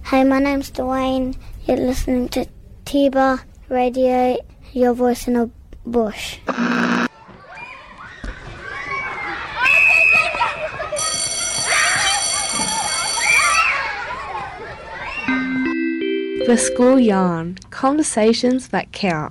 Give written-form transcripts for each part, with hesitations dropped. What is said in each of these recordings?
Hey, my name's Dwayne. You're listening to Tiba Radio, your voice in a bush. The School Yarn, conversations that count.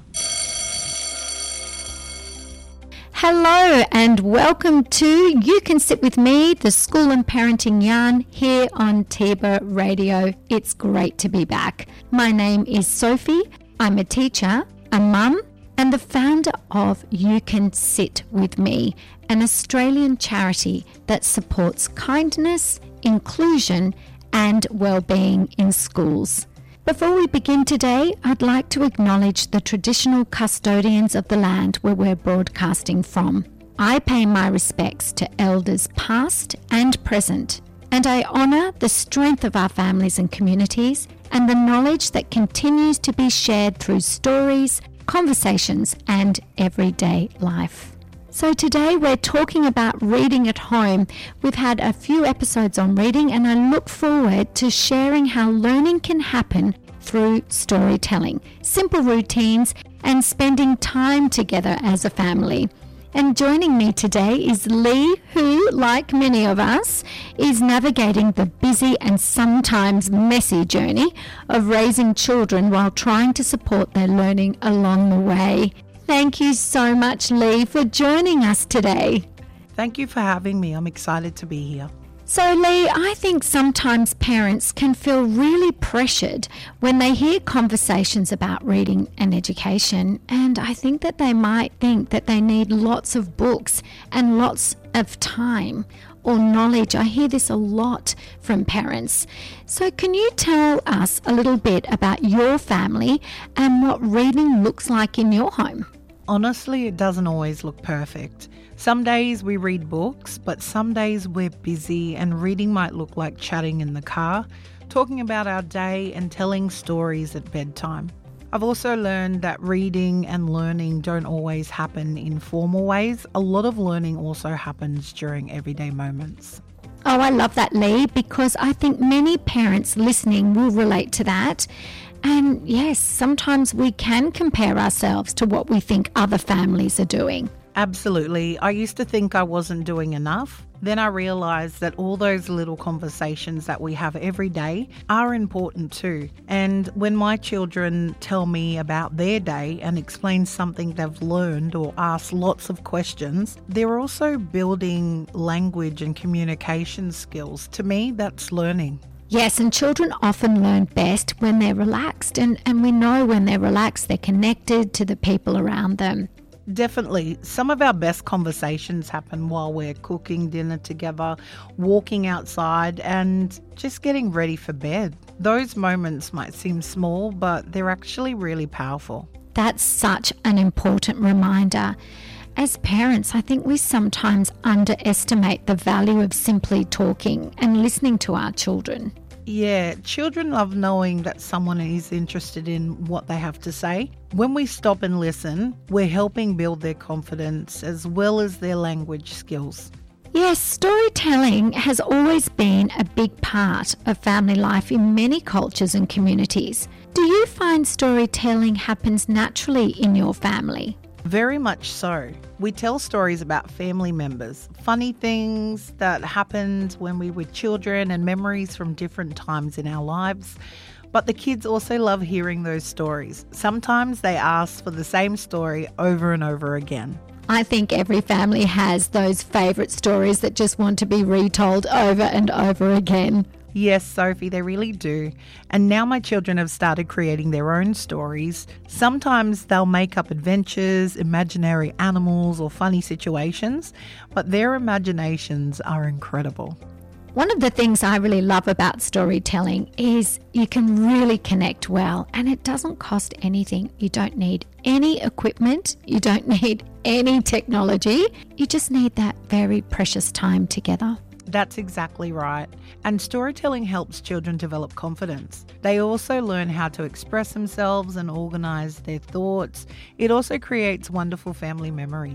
Hello and welcome to You Can Sit With Me, the School and Parenting Yarn here on Tiba Radio. It's great to be back. My name is Sophie. I'm a teacher, a mum, and the founder of You Can Sit With Me, an Australian charity that supports kindness, inclusion, and well-being in schools. Before we begin today, I'd like to acknowledge the traditional custodians of the land where we're broadcasting from. I pay my respects to elders past and present, and I honour the strength of our families and communities and the knowledge that continues to be shared through stories, conversations, and everyday life. So today we're talking about reading at home. We've had a few episodes on reading and I look forward to sharing how learning can happen through storytelling, simple routines, and spending time together as a family. And joining me today is Lee, who, like many of us, is navigating the busy and sometimes messy journey of raising children while trying to support their learning along the way. Thank you so much, Lee, for joining us today. Thank you for having me. I'm excited to be here. So, Lee, I think sometimes parents can feel really pressured when they hear conversations about reading and education, and I think that they might think that they need lots of books and lots of time or knowledge. I hear this a lot from parents. So can you tell us a little bit about your family and what reading looks like in your home? Honestly, it doesn't always look perfect. Some days we read books, but some days we're busy and reading might look like chatting in the car, talking about our day and telling stories at bedtime. I've also learned that reading and learning don't always happen in formal ways. A lot of learning also happens during everyday moments. Oh, I love that, Lee, because I think many parents listening will relate to that. And yes, sometimes we can compare ourselves to what we think other families are doing. Absolutely. I used to think I wasn't doing enough. Then I realised that all those little conversations that we have every day are important too. And when my children tell me about their day and explain something they've learned or ask lots of questions, they're also building language and communication skills. To me, that's learning. Yes, and children often learn best when they're relaxed. And we know when they're relaxed, they're connected to the people around them. Definitely. Some of our best conversations happen while we're cooking dinner together, walking outside, and just getting ready for bed. Those moments might seem small, but they're actually really powerful. That's such an important reminder. As parents, I think we sometimes underestimate the value of simply talking and listening to our children. Yeah, children love knowing that someone is interested in what they have to say. When we stop and listen, we're helping build their confidence as well as their language skills. Yes, storytelling has always been a big part of family life in many cultures and communities. Do you find storytelling happens naturally in your family? Very much so. We tell stories about family members, funny things that happened when we were children and memories from different times in our lives. But the kids also love hearing those stories. Sometimes they ask for the same story over and over again. I think every family has those favourite stories that just want to be retold over and over again. Yes, Sophie, they really do. And now my children have started creating their own stories. Sometimes they'll make up adventures, imaginary animals or funny situations, but their imaginations are incredible. One of the things I really love about storytelling is you can really connect well and it doesn't cost anything. You don't need any equipment. You don't need any technology. You just need that very precious time together. That's exactly right. And storytelling helps children develop confidence. They also learn how to express themselves and organise their thoughts. It also creates wonderful family memories.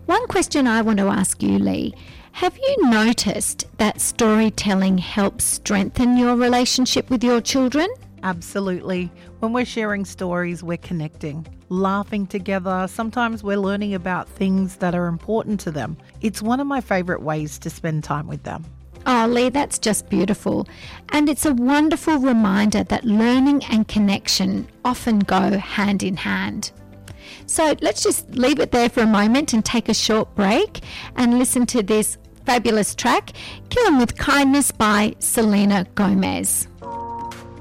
One question I want to ask you, Lee, have you noticed that storytelling helps strengthen your relationship with your children? Absolutely. When we're sharing stories, we're connecting, laughing together. Sometimes we're learning about things that are important to them. It's one of my favourite ways to spend time with them. Oh, Lee, that's just beautiful. And it's a wonderful reminder that learning and connection often go hand in hand. So let's just leave it there for a moment and take a short break and listen to this fabulous track, Kill 'Em With Kindness by Selena Gomez.